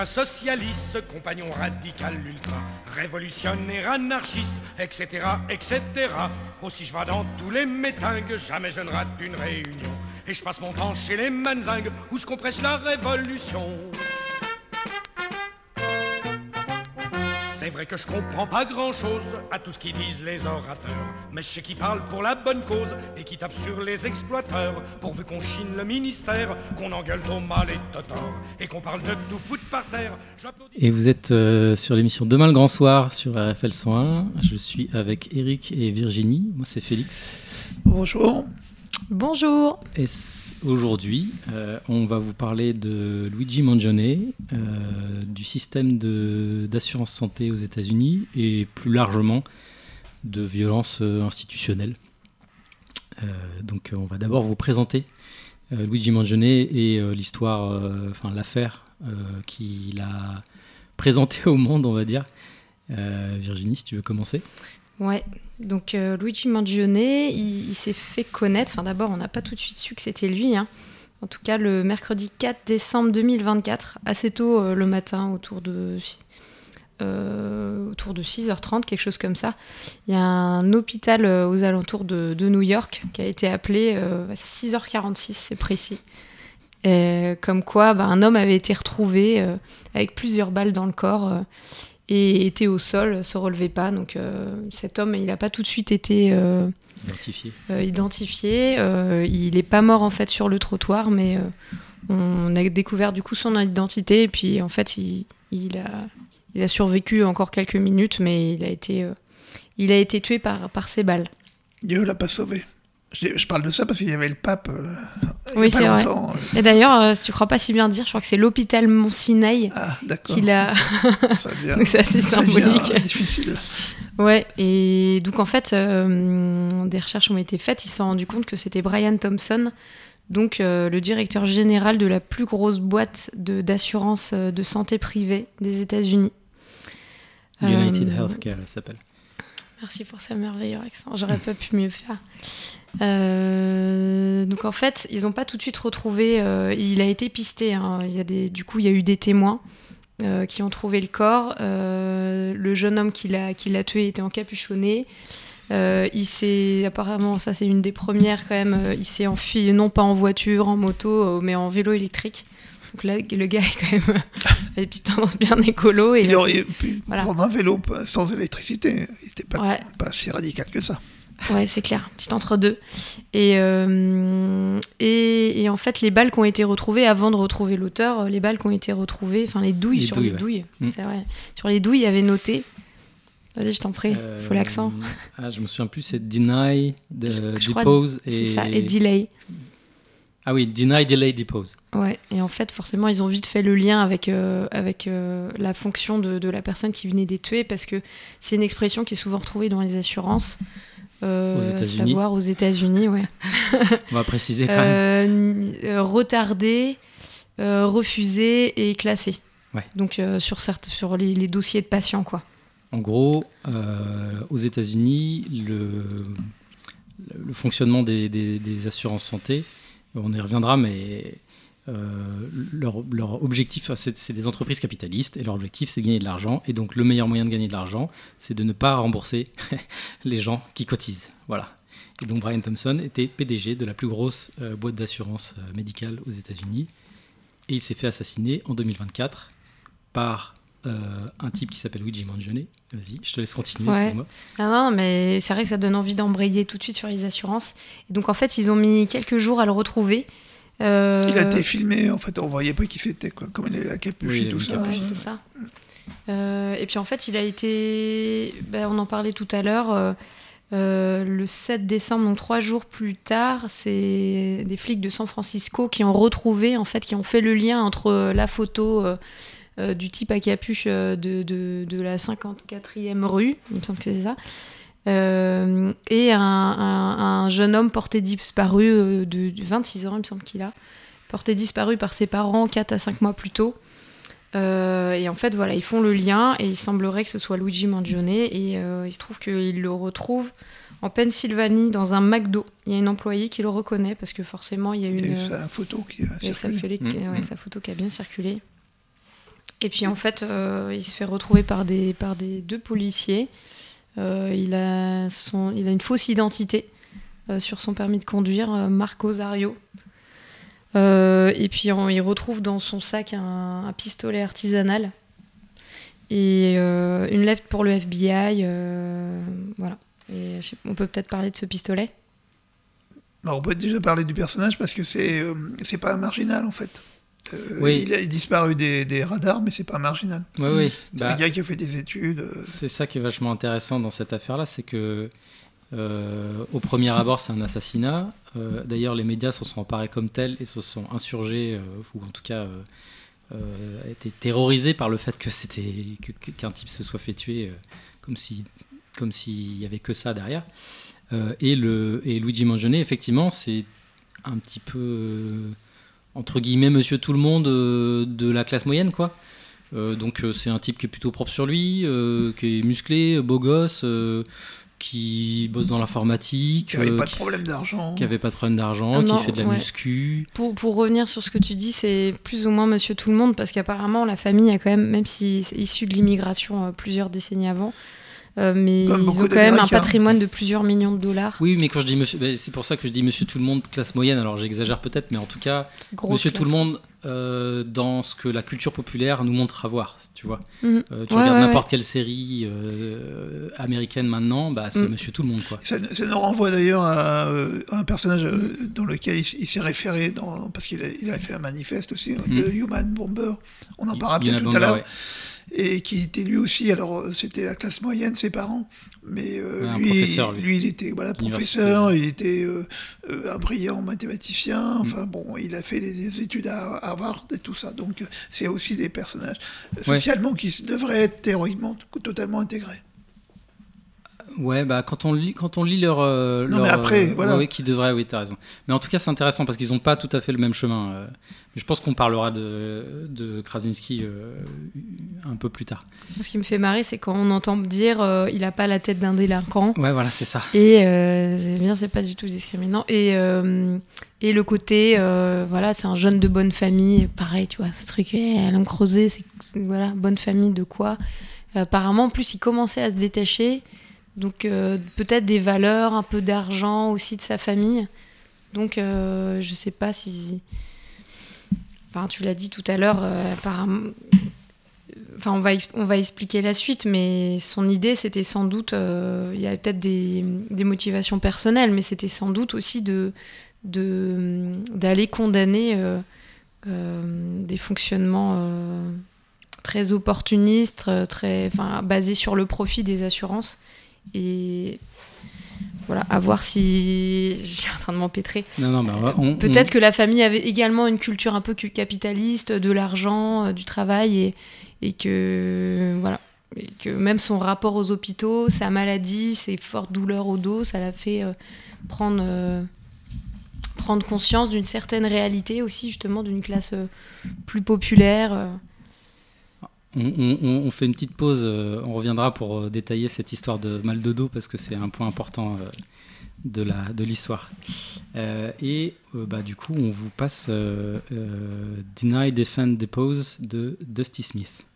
Un socialiste, compagnon radical ultra, révolutionnaire, anarchiste, etc., etc. Aussi je vais dans tous les métingues, jamais je ne rate une réunion. Et je passe mon temps chez les manzingues, où je compresse la révolution. C'est vrai que je comprends pas grand-chose à tout ce qu'ils disent les orateurs, mais je sais qu'ils parlent pour la bonne cause et qui tapent sur les exploiteurs, pourvu qu'on chine le ministère, qu'on engueule Thomas les totors et qu'on parle de tout foutre par terre. Et vous êtes sur l'émission Demain le Grand Soir sur RFL 101. Je suis avec Eric et Virginie. Moi, c'est Félix. Bonjour. Bonjour. Et aujourd'hui, on va vous parler de Luigi Mangione, du système d'assurance santé aux États-Unis et plus largement de violence institutionnelle. Donc, on va d'abord vous présenter Luigi Mangione et l'histoire, l'affaire qu'il a présentée au monde, on va dire. Virginie, si tu veux commencer. Ouais, donc Luigi Mangione, il s'est fait connaître, d'abord on n'a pas tout de suite su que c'était lui, hein. En tout cas le mercredi 4 décembre 2024, assez tôt le matin, autour de 6h30, quelque chose comme ça. Il y a un hôpital aux alentours de New York qui a été appelé à 6h46, c'est précis. Comme quoi un homme avait été retrouvé avec plusieurs balles dans le corps et était au sol, se relevait pas. Donc cet homme, il n'a pas tout de suite été identifié. Il n'est pas mort en fait sur le trottoir, mais on a découvert du coup son identité. Et puis en fait, il a survécu encore quelques minutes, mais il a été tué par ses balles. Dieu l'a pas sauvé. Je parle de ça parce qu'il y avait le pape oui, il y a pas longtemps. Vrai. Et d'ailleurs, si tu crois pas si bien dire, je crois que c'est l'hôpital Mont-Sinaï qui l'a... donc c'est assez symbolique. Ça difficile. Ouais, et donc en fait, des recherches ont été faites, ils se sont rendus compte que c'était Brian Thompson, donc le directeur général de la plus grosse boîte d'assurance de santé privée des États-Unis. United Healthcare, elle s'appelle. Merci pour ce merveilleux accent, j'aurais pas pu mieux faire. Donc en fait, ils n'ont pas tout de suite retrouvé. Il a été pisté. Hein. Du coup, il y a eu des témoins qui ont trouvé le corps. Le jeune homme qui l'a tué était encapuchonné. Apparemment, ça c'est une des premières quand même. Il s'est enfui non pas en voiture, en moto, mais en vélo électrique. Donc là, le gars est quand même a des petites tendances bien écolo. Et il aurait pu prendre un vélo sans électricité. Il n'était pas si radical que ça. Ouais, c'est clair, petit entre-deux. Et en fait, les balles qui ont été retrouvées, avant de retrouver l'auteur, les balles qui ont été retrouvées, les douilles, sur les douilles, c'est vrai. Sur les douilles, il y avait noté... Vas-y, je t'en prie, il faut l'accent. Je me souviens plus, c'est deny, depose et... C'est ça, et delay. Ah oui, deny, delay, depose. Ouais, et en fait, forcément, ils ont vite fait le lien avec la fonction de la personne qui venait d'être tuée, parce que c'est une expression qui est souvent retrouvée dans les assurances. Aux États-Unis. Aux États-Unis, ouais. On va préciser quand même. Retardé, refusé et classé. Ouais. Donc sur les dossiers de patients, quoi. En gros, aux États-Unis, le fonctionnement des assurances santé, on y reviendra, mais leur objectif, c'est des entreprises capitalistes, et leur objectif, c'est de gagner de l'argent. Et donc, le meilleur moyen de gagner de l'argent, c'est de ne pas rembourser les gens qui cotisent. Voilà. Et donc, Brian Thompson était PDG de la plus grosse boîte d'assurance médicale aux États-Unis. Et il s'est fait assassiner en 2024 par un type qui s'appelle Luigi Mangione. Vas-y, je te laisse continuer, excuse-moi. Non, mais c'est vrai que ça donne envie d'embrayer tout de suite sur les assurances. Et donc, en fait, ils ont mis quelques jours à le retrouver. Il a été filmé, en fait, on voyait pas qui c'était, quoi, comme il avait la capuche et tout ça. Ouais, c'est ça. Et puis en fait, il a été, on en parlait tout à l'heure, le 7 décembre, donc 3 jours plus tard, c'est des flics de San Francisco qui ont retrouvé, en fait, qui ont fait le lien entre la photo du type à capuche de la 54e rue, il me semble que c'est ça, et un jeune homme porté disparu de 26 ans, il me semble qu'il a, porté disparu par ses parents 4 à 5 mois plus tôt. Et en fait, voilà, ils font le lien et il semblerait que ce soit Luigi Mangione et il se trouve qu'il le retrouve en Pennsylvanie dans un McDo. Il y a une employée qui le reconnaît parce que forcément, il y a une... sa photo qui a circulé. Sa photo qui a bien circulé. Et puis en fait, il se fait retrouver par des deux policiers. Il a une fausse identité sur son permis de conduire, Marco Zario. Et puis il retrouve dans son sac un pistolet artisanal et une lettre pour le FBI. Voilà. Et on peut peut-être parler de ce pistolet. Alors, on peut déjà parler du personnage parce que c'est pas un marginal en fait. Oui. Il a disparu des radars, mais c'est pas un marginal. Oui. C'est un gars qui a fait des études. C'est ça qui est vachement intéressant dans cette affaire-là, c'est que au premier abord, c'est un assassinat. D'ailleurs, les médias s'en sont emparés comme tels et se sont insurgés, ou en tout cas été terrorisés par le fait qu'un type se soit fait tuer, comme s'il y avait que ça derrière. Et Luigi Mangione, effectivement, c'est un petit peu entre guillemets monsieur tout le monde de la classe moyenne, quoi. Donc c'est un type qui est plutôt propre sur lui, qui est musclé, beau gosse, qui bosse dans l'informatique, qui n'avait pas de problème d'argent, qui fait de la muscu. Pour revenir sur ce que tu dis, c'est plus ou moins monsieur tout le monde, parce qu'apparemment la famille a quand même si c'est issu de l'immigration plusieurs décennies avant, mais ils ont quand même un patrimoine de plusieurs millions de dollars. Oui, mais quand je dis monsieur, c'est pour ça que je dis monsieur tout le monde, classe moyenne, alors j'exagère peut-être, mais en tout cas, monsieur tout le monde dans ce que la culture populaire nous montre à voir, tu vois. Tu regardes n'importe quelle série américaine maintenant, c'est monsieur tout le monde, quoi. Ça nous renvoie d'ailleurs à un personnage dans lequel il s'est référé, parce qu'il a fait un manifeste aussi, de Human Bomber. On en parlera peut-être tout à l'heure. Ouais. Et qui était lui aussi, alors c'était la classe moyenne, ses parents, mais lui il était professeur, il était un brillant mathématicien, enfin bon, il a fait des études à Harvard et tout ça, donc c'est aussi des personnages socialement qui devraient être théoriquement totalement intégrés. Ouais, quand on lit leur mais après, voilà. Oui, qui devrait, oui, t'as raison. Mais en tout cas, c'est intéressant parce qu'ils n'ont pas tout à fait le même chemin. Je pense qu'on parlera de Krasinski un peu plus tard. Ce qui me fait marrer, c'est quand on entend dire il n'a pas la tête d'un délinquant. Ouais, voilà, c'est ça. Et c'est pas du tout discriminant. Et le côté, c'est un jeune de bonne famille. Pareil, tu vois, ce truc, Alain Crozet, c'est bonne famille de quoi. Apparemment, en plus, il commençait à se détacher. Donc peut-être des valeurs, un peu d'argent aussi de sa famille. Donc je sais pas si... Enfin, tu l'as dit tout à l'heure, apparemment... Enfin, on va expliquer la suite, mais son idée, c'était sans doute... Il y avait peut-être des motivations personnelles, mais c'était sans doute aussi d'aller condamner des fonctionnements très opportunistes, basés sur le profit des assurances. Et voilà, à voir si... J'ai en train de m'empêtrer. Non, peut-être que la famille avait également une culture un peu capitaliste, de l'argent, du travail, et que même son rapport aux hôpitaux, sa maladie, ses fortes douleurs au dos, ça l'a fait prendre conscience d'une certaine réalité aussi, justement, d'une classe plus populaire. On fait une petite pause, on reviendra pour détailler cette histoire de mal de dos parce que c'est un point important de l'histoire. Du coup, on vous passe Deny, Defend, Depose de Dusty Smith.